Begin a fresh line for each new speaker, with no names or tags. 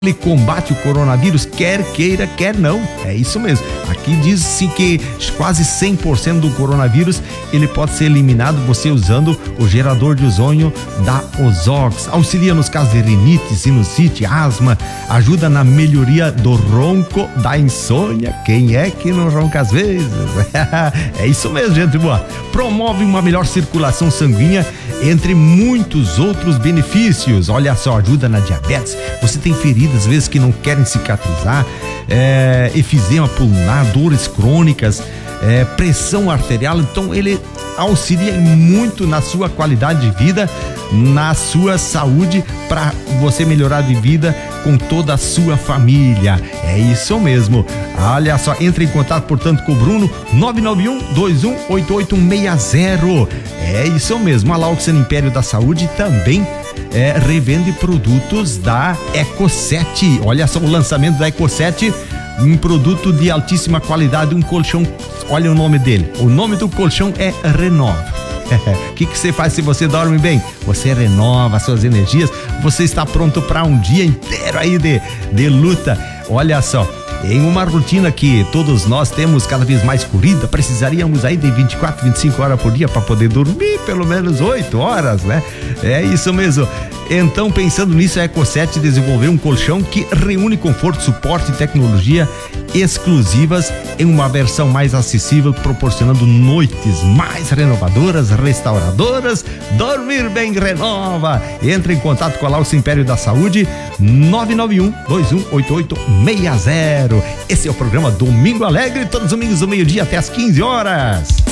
Ele combate o coronavírus, quer queira, quer não. É isso mesmo. Aqui diz-se que quase 100% do coronavírus ele pode ser eliminado você usando o gerador de ozônio da Ozox. Auxilia nos casos de rinite, sinusite, asma, ajuda na melhoria do ronco, da insônia. Quem é que não ronca às vezes? É isso mesmo, gente boa. Promove uma melhor circulação sanguínea, entre muitos outros benefícios. Olha só, ajuda na diabetes. Você tem feridas às vezes que não querem cicatrizar, efizema pulmonar, dores crônicas, pressão arterial. Então ele auxilia muito na sua qualidade de vida, na sua saúde, para você melhorar de vida com toda a sua família. É isso mesmo. Olha só, entre em contato, portanto, com o Bruno, 991-218860. É isso mesmo. A Lauxan Império da Saúde também revende produtos da Eco7. Olha só o lançamento da Eco7, um produto de altíssima qualidade, um colchão. Olha o nome dele. O nome do colchão é Renova. O que você faz se você dorme bem? Você renova suas energias, você está pronto para um dia inteiro aí de luta. Olha só, em uma rotina que todos nós temos cada vez mais corrida, precisaríamos aí de 24, 25 horas por dia para poder dormir pelo menos 8 horas, né? É isso mesmo. Então, pensando nisso, a Eco7 desenvolveu um colchão que reúne conforto, suporte e tecnologia exclusivas em uma versão mais acessível, proporcionando noites mais renovadoras, restauradoras. Dormir bem renova. Entre em contato com a Lauxan Império da Saúde, 991-218860. Esse é o programa Domingo Alegre, todos os domingos do meio-dia até as 15 horas.